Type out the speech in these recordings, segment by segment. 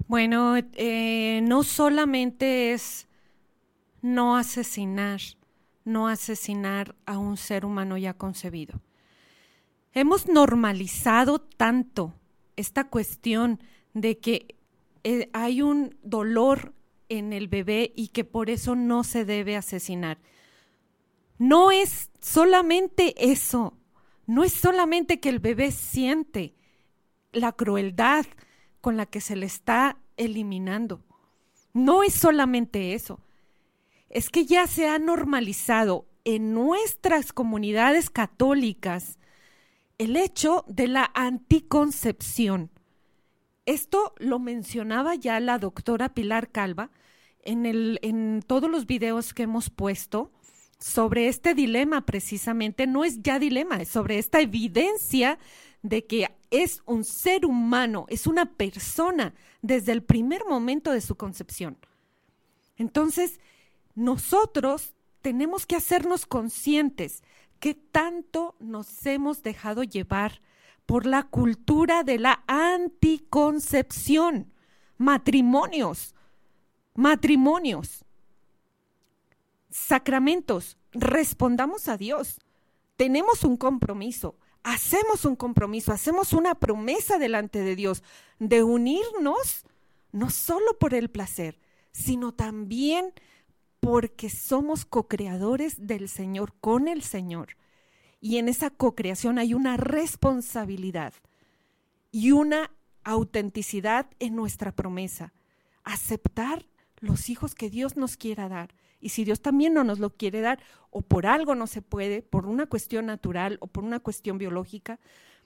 Bueno, no solamente es no asesinar, no asesinar a un ser humano ya concebido. Hemos normalizado tanto esta cuestión de que hay un dolor en el bebé y que por eso no se debe asesinar. No es solamente eso, no es solamente que el bebé siente la crueldad con la que se le está eliminando. No es solamente eso, es que ya se ha normalizado en nuestras comunidades católicas el hecho de la anticoncepción. Esto lo mencionaba ya la doctora Pilar Calva en todos los videos que hemos puesto sobre este dilema precisamente. No es ya dilema, es sobre esta evidencia de que es un ser humano, es una persona desde el primer momento de su concepción. Entonces, nosotros tenemos que hacernos conscientes que tanto nos hemos dejado llevar por la cultura de la anticoncepción. Matrimonios, sacramentos, respondamos a Dios. Tenemos un compromiso, hacemos una promesa delante de Dios de unirnos no solo por el placer, sino también porque somos co-creadores del Señor, con el Señor. Y en esa co-creación hay una responsabilidad y una autenticidad en nuestra promesa. Aceptar los hijos que Dios nos quiera dar. Y si Dios también no nos lo quiere dar, o por algo no se puede, por una cuestión natural o por una cuestión biológica,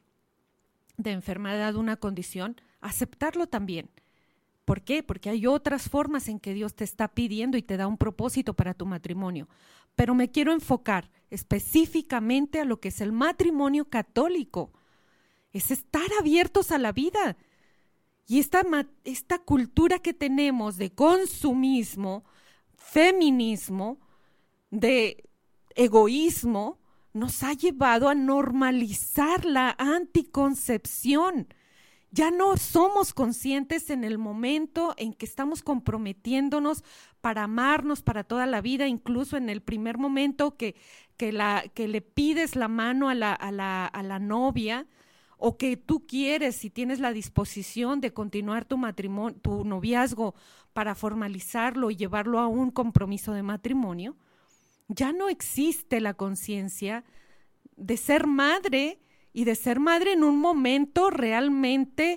de enfermedad, una condición, aceptarlo también. ¿Por qué? Porque hay otras formas en que Dios te está pidiendo y te da un propósito para tu matrimonio. Pero me quiero enfocar específicamente a lo que es el matrimonio católico. Es estar abiertos a la vida. Y esta cultura que tenemos de consumismo, feminismo, de egoísmo, nos ha llevado a normalizar la anticoncepción. Ya no somos conscientes en el momento en que estamos comprometiéndonos para amarnos para toda la vida, incluso en el primer momento que le pides la mano a la novia, o que tú quieres, si tienes la disposición de continuar tu matrimonio, tu noviazgo para formalizarlo y llevarlo a un compromiso de matrimonio, ya no existe la conciencia de ser madre y de ser madre en un momento realmente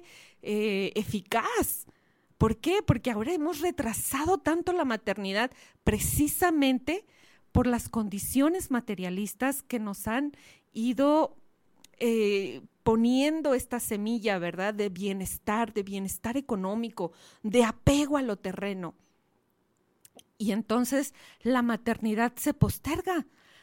eficaz. ¿Por qué? Porque ahora hemos retrasado tanto la maternidad precisamente por las condiciones materialistas que nos han ido poniendo esta semilla, ¿verdad? De bienestar económico, de apego a lo terreno. Y entonces la maternidad se posterga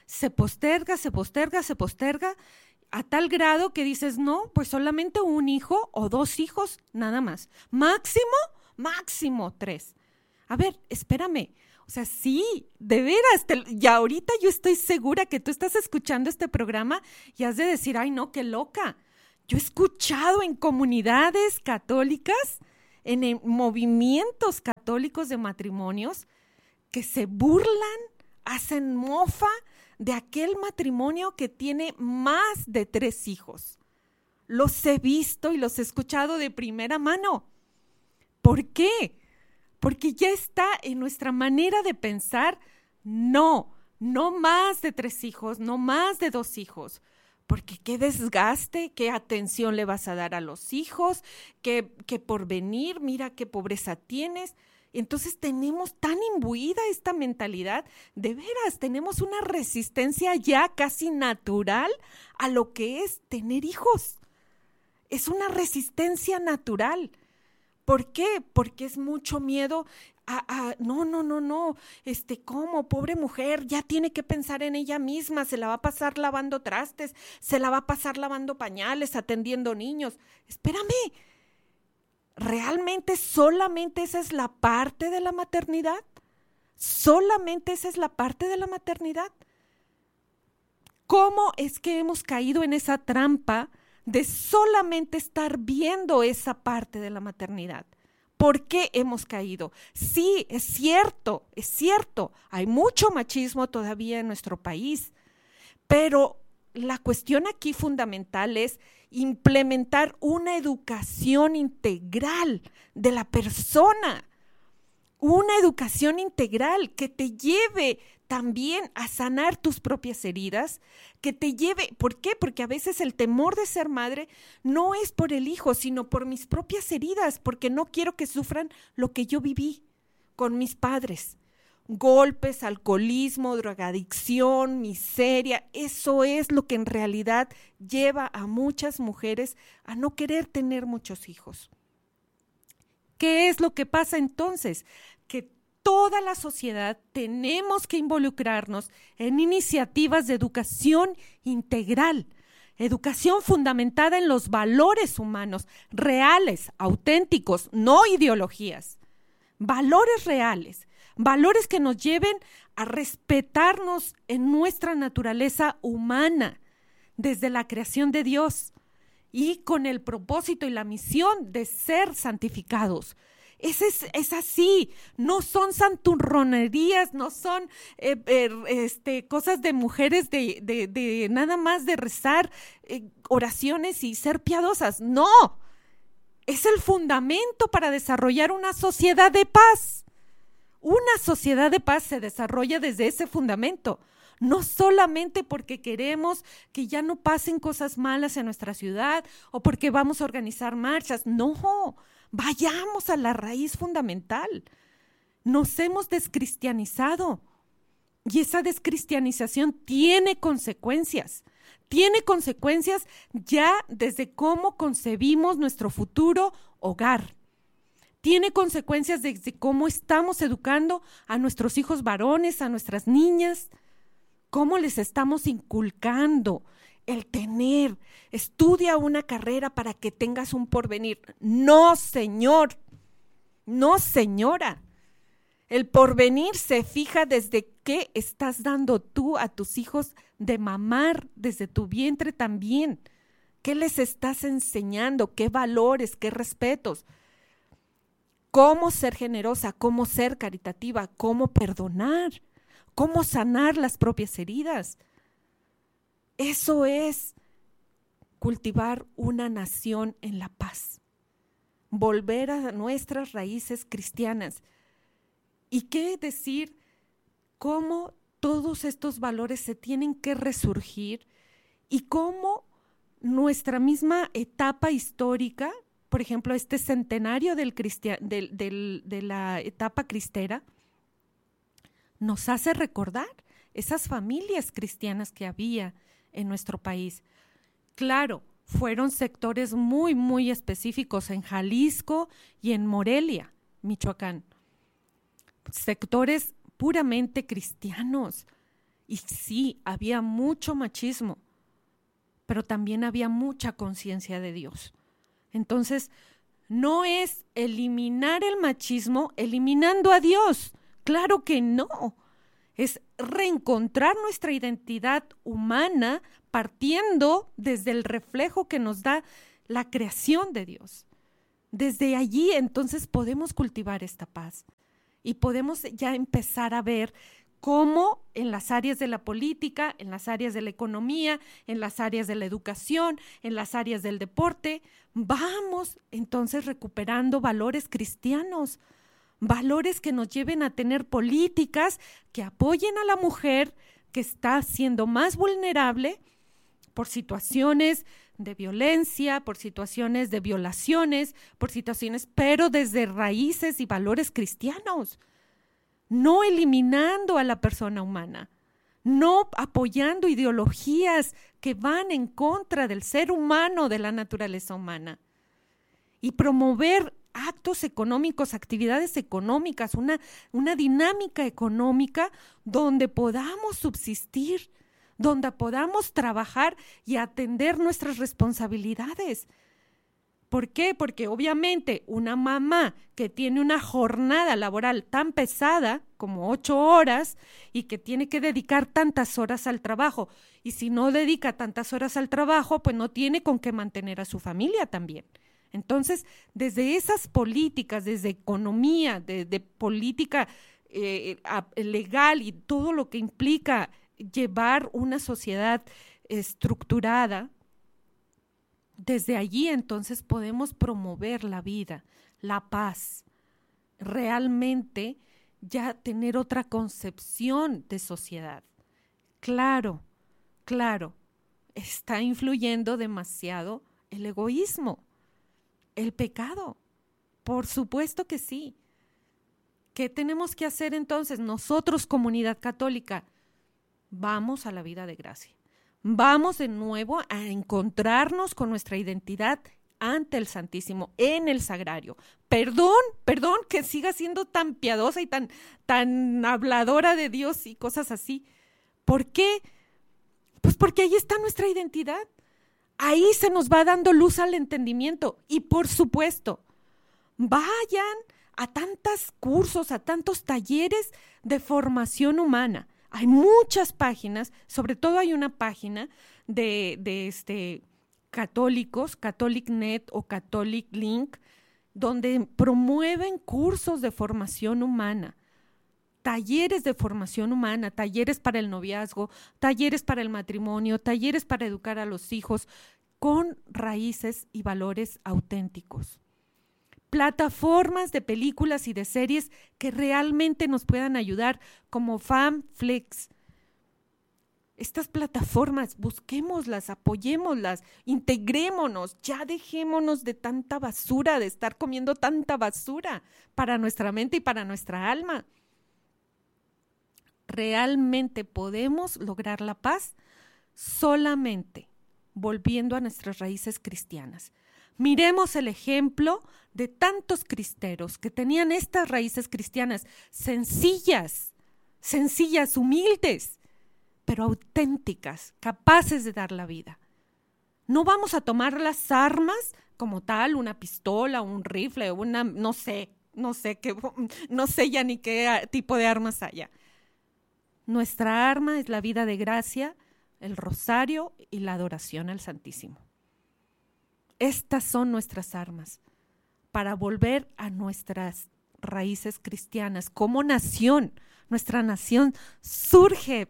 a tal grado que dices, no, pues solamente un hijo o dos hijos, nada más. Máximo 3. A ver, espérame. O sea, sí, de veras, y ahorita yo estoy segura que tú estás escuchando este programa y has de decir, ay no, qué loca. Yo he escuchado en comunidades católicas, en movimientos católicos de matrimonios, que se burlan, hacen mofa de aquel matrimonio que tiene más de 3 hijos. Los he visto y los he escuchado de primera mano. ¿Por qué? Porque ya está en nuestra manera de pensar, no más de 3 hijos, no más de 2 hijos. Porque qué desgaste, qué atención le vas a dar a los hijos, qué porvenir, mira qué pobreza tienes. Entonces tenemos tan imbuida esta mentalidad, de veras, tenemos una resistencia ya casi natural a lo que es tener hijos. Es una resistencia natural. ¿Por qué? Porque es mucho miedo no, ¿cómo? Pobre mujer, ya tiene que pensar en ella misma, se la va a pasar lavando trastes, se la va a pasar lavando pañales, atendiendo niños. Espérame, ¿realmente solamente esa es la parte de la maternidad? ¿Solamente esa es la parte de la maternidad? ¿Cómo es que hemos caído en esa trampa de solamente estar viendo esa parte de la maternidad? ¿Por qué hemos caído? Sí, es cierto, hay mucho machismo todavía en nuestro país, pero la cuestión aquí fundamental es implementar una educación integral de la persona, una educación integral que te lleve también a sanar tus propias heridas, que te lleve, ¿por qué? Porque a veces el temor de ser madre no es por el hijo, sino por mis propias heridas, porque no quiero que sufran lo que yo viví con mis padres. Golpes, alcoholismo, drogadicción, miseria, eso es lo que en realidad lleva a muchas mujeres a no querer tener muchos hijos. ¿Qué es lo que pasa entonces? Que toda la sociedad tenemos que involucrarnos en iniciativas de educación integral, educación fundamentada en los valores humanos, reales, auténticos, no ideologías, valores reales, valores que nos lleven a respetarnos en nuestra naturaleza humana desde la creación de Dios y con el propósito y la misión de ser santificados. Es así, no son santurronerías, no son cosas de mujeres de nada más de rezar oraciones y ser piadosas. No, es el fundamento para desarrollar una sociedad de paz. Una sociedad de paz se desarrolla desde ese fundamento, no solamente porque queremos que ya no pasen cosas malas en nuestra ciudad o porque vamos a organizar marchas, no. Vayamos a la raíz fundamental. Nos hemos descristianizado y esa descristianización tiene consecuencias. Tiene consecuencias ya desde cómo concebimos nuestro futuro hogar. Tiene consecuencias desde cómo estamos educando a nuestros hijos varones, a nuestras niñas, cómo les estamos inculcando el tener, estudia una carrera para que tengas un porvenir. No, señor, no, señora. El porvenir se fija desde qué estás dando tú a tus hijos de mamar desde tu vientre también. ¿Qué les estás enseñando? ¿Qué valores? ¿Qué respetos? ¿Cómo ser generosa? ¿Cómo ser caritativa? ¿Cómo perdonar? ¿Cómo sanar las propias heridas? Eso es cultivar una nación en la paz, volver a nuestras raíces cristianas. ¿Y qué decir? Cómo todos estos valores se tienen que resurgir y cómo nuestra misma etapa histórica, por ejemplo, este centenario de la etapa cristera, nos hace recordar esas familias cristianas que había en nuestro país. Claro, fueron sectores muy, muy específicos en Jalisco y en Morelia, Michoacán. Sectores puramente cristianos. Y sí, había mucho machismo, pero también había mucha conciencia de Dios. Entonces, no es eliminar el machismo eliminando a Dios. Claro que no. Es reencontrar nuestra identidad humana partiendo desde el reflejo que nos da la creación de Dios. Desde allí entonces podemos cultivar esta paz y podemos ya empezar a ver cómo en las áreas de la política, en las áreas de la economía, en las áreas de la educación, en las áreas del deporte, vamos entonces recuperando valores cristianos, valores que nos lleven a tener políticas que apoyen a la mujer que está siendo más vulnerable por situaciones de violencia, por situaciones de violaciones, por situaciones, pero desde raíces y valores cristianos, no eliminando a la persona humana, no apoyando ideologías que van en contra del ser humano, de la naturaleza humana, y promover actos económicos, actividades económicas, una dinámica económica donde podamos subsistir, donde podamos trabajar y atender nuestras responsabilidades. ¿Por qué? Porque obviamente una mamá que tiene una jornada laboral tan pesada como 8 horas y que tiene que dedicar tantas horas al trabajo, y si no dedica tantas horas al trabajo, pues no tiene con qué mantener a su familia también. Entonces, desde esas políticas, desde economía, de política legal y todo lo que implica llevar una sociedad estructurada, desde allí entonces podemos promover la vida, la paz, realmente ya tener otra concepción de sociedad. Claro, claro, está influyendo demasiado el egoísmo, el pecado. Por supuesto que sí. ¿Qué tenemos que hacer entonces? Nosotros, comunidad católica, vamos a la vida de gracia. Vamos de nuevo a encontrarnos con nuestra identidad ante el Santísimo, en el sagrario. Perdón que siga siendo tan piadosa y tan habladora de Dios y cosas así. ¿Por qué? Pues porque ahí está nuestra identidad. Ahí se nos va dando luz al entendimiento. Y por supuesto, vayan a tantos cursos, a tantos talleres de formación humana. Hay muchas páginas, sobre todo hay una página de católicos, CatholicNet o Catholic Link, donde promueven cursos de formación humana, talleres de formación humana, talleres para el noviazgo, talleres para el matrimonio, talleres para educar a los hijos con raíces y valores auténticos. Plataformas de películas y de series que realmente nos puedan ayudar, como FanFlix. Estas plataformas, busquémoslas, apoyémoslas, integrémonos, ya dejémonos de tanta basura, de estar comiendo tanta basura para nuestra mente y para nuestra alma. Realmente podemos lograr la paz solamente volviendo a nuestras raíces cristianas. Miremos el ejemplo de tantos cristeros que tenían estas raíces cristianas sencillas, humildes, pero auténticas, capaces de dar la vida. No vamos a tomar las armas como tal, una pistola, un rifle, no sé ya ni qué tipo de armas haya. Nuestra arma es la vida de gracia, el rosario y la adoración al Santísimo. Estas son nuestras armas para volver a nuestras raíces cristianas como nación. Nuestra nación surge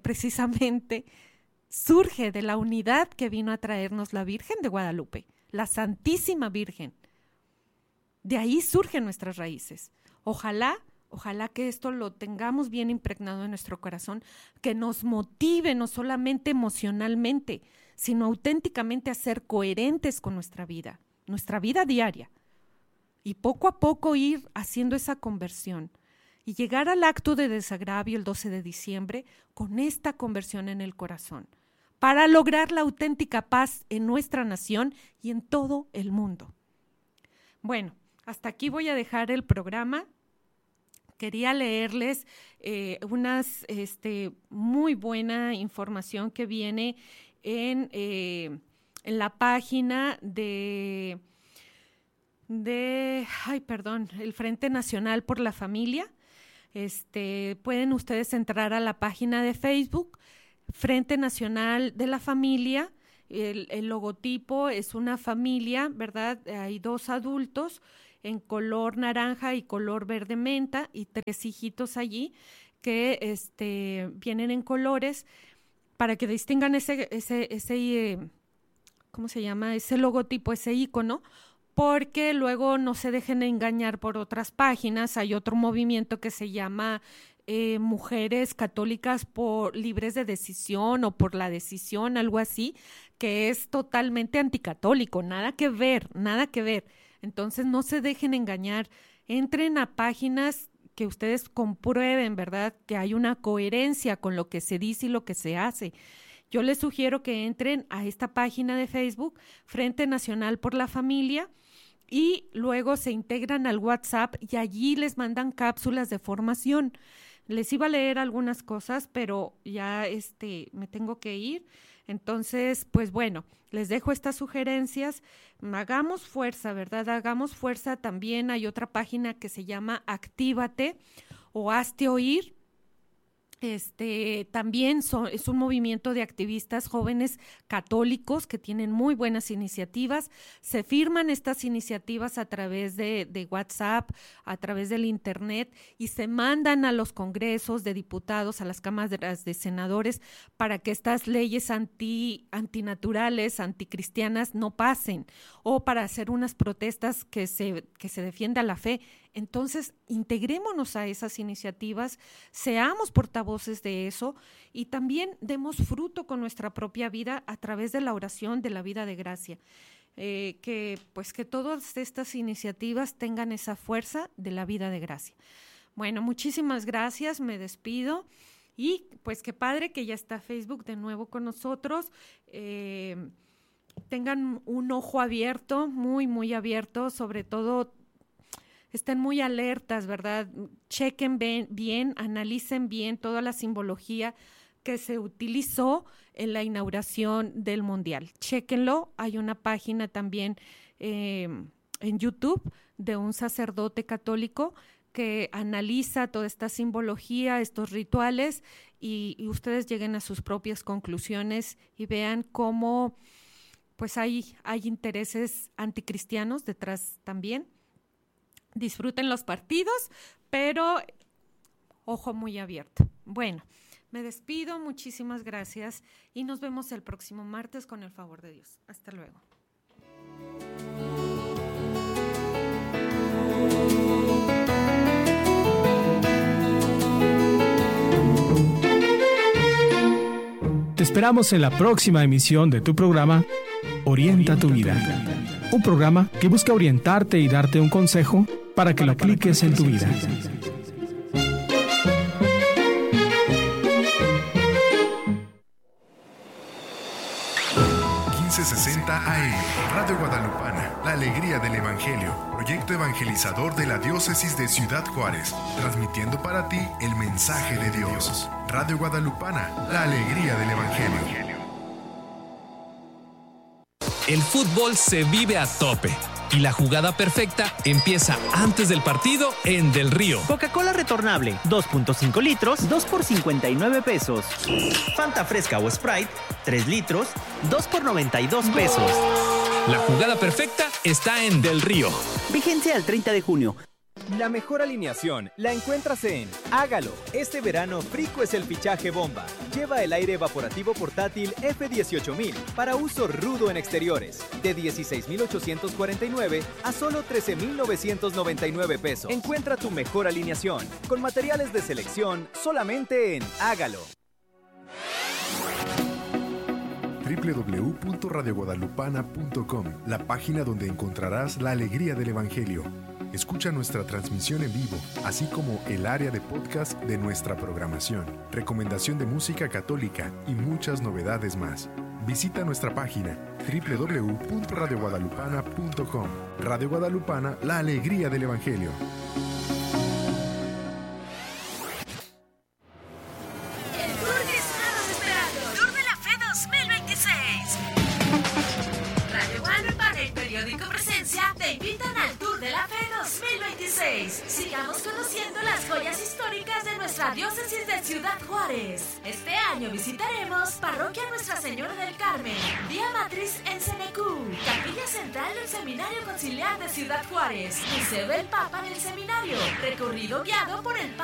de la unidad que vino a traernos la Virgen de Guadalupe, la Santísima Virgen. De ahí surgen nuestras raíces. Ojalá que esto lo tengamos bien impregnado en nuestro corazón, que nos motive no solamente emocionalmente, sino auténticamente a ser coherentes con nuestra vida diaria. Y poco a poco ir haciendo esa conversión y llegar al acto de desagravio el 12 de diciembre con esta conversión en el corazón, para lograr la auténtica paz en nuestra nación y en todo el mundo. Bueno, hasta aquí voy a dejar el programa. Quería leerles muy buena información que viene en la página el Frente Nacional por la Familia. Pueden ustedes entrar a la página de Facebook, Frente Nacional de la Familia. El logotipo es una familia, ¿verdad? Hay 2 adultos en color naranja y color verde menta y 3 hijitos allí que vienen en colores para que distingan ¿cómo se llama? Ese logotipo, ese icono, porque luego no se dejen engañar por otras páginas. Hay otro movimiento que se llama Mujeres Católicas Libres de Decisión o por la Decisión, algo así, que es totalmente anticatólico, nada que ver. Entonces no se dejen engañar, entren a páginas que ustedes comprueben, ¿verdad?, que hay una coherencia con lo que se dice y lo que se hace. Yo les sugiero que entren a esta página de Facebook, Frente Nacional por la Familia, y luego se integran al WhatsApp y allí les mandan cápsulas de formación. Les iba a leer algunas cosas, pero ya me tengo que ir. Entonces, pues bueno, les dejo estas sugerencias. Hagamos fuerza, ¿verdad? Hagamos fuerza. También hay otra página que se llama Actívate o Hazte Oír. También es un movimiento de activistas jóvenes católicos que tienen muy buenas iniciativas. Se firman estas iniciativas a través de WhatsApp, a través del Internet, y se mandan a los congresos de diputados, a las cámaras de senadores, para que estas leyes antinaturales, anticristianas no pasen, o para hacer unas protestas que se defienda la fe. Entonces, integrémonos a esas iniciativas, seamos portavoces de eso y también demos fruto con nuestra propia vida a través de la oración de la vida de gracia. Que todas estas iniciativas tengan esa fuerza de la vida de gracia. Bueno, muchísimas gracias, me despido y pues qué padre que ya está Facebook de nuevo con nosotros. Tengan un ojo abierto, muy, muy abierto, sobre todo. Estén muy alertas, ¿verdad? Chequen bien, analicen bien toda la simbología que se utilizó en la inauguración del Mundial. Chéquenlo. Hay una página también en YouTube de un sacerdote católico que analiza toda esta simbología, estos rituales, y ustedes lleguen a sus propias conclusiones y vean cómo pues hay intereses anticristianos detrás también. Disfruten los partidos, pero ojo muy abierto. Bueno, me despido, muchísimas gracias y nos vemos el próximo martes con el favor de Dios. Hasta luego. Te esperamos en la próxima emisión de tu programa Orienta tu vida. Un programa que busca orientarte y darte un consejo para que lo apliques en tu vida. 1560 AM, Radio Guadalupana, la alegría del Evangelio, proyecto evangelizador de la diócesis de Ciudad Juárez, transmitiendo para ti el mensaje de Dios. Radio Guadalupana, la alegría del Evangelio. El fútbol se vive a tope y la jugada perfecta empieza antes del partido en Del Río. Coca-Cola retornable, 2.5 litros, 2 por 59 pesos. Fanta fresca o Sprite, 3 litros, 2 por 92 pesos. La jugada perfecta está en Del Río. Vigencia al 30 de junio. La mejor alineación la encuentras en Hágalo. Este verano Frico es el fichaje bomba. Lleva el aire evaporativo portátil F18000 para uso rudo en exteriores, de 16,849 a solo 13,999 pesos. Encuentra tu mejor alineación con materiales de selección solamente en Hágalo. www.radioguadalupana.com, la página donde encontrarás la alegría del Evangelio. Escucha nuestra transmisión en vivo, así como el área de podcast de nuestra programación, recomendación de música católica y muchas novedades más. Visita nuestra página www.radioguadalupana.com. Radio Guadalupana, la alegría del Evangelio. El tour que estabas esperando. Tour de la Fe 2026. Radio Guadalupana y Periódico Presencia te invitan al Tour de la Fe 2026. Sigamos conociendo las joyas históricas de nuestra diócesis de Ciudad Juárez. Este año visitaremos Parroquia Nuestra Señora del Carmen, Vía Matriz en Cenecú, Capilla Central del Seminario Conciliar de Ciudad Juárez, Museo del Papa en el Seminario, recorrido guiado por el Papa